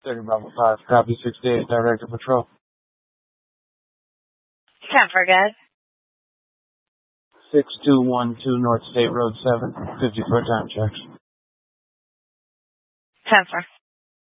30 Bravo 5, copy 68, Director Patrol. 10 for good. 6212 North State Road 7, 50-foot time checks. 10 for.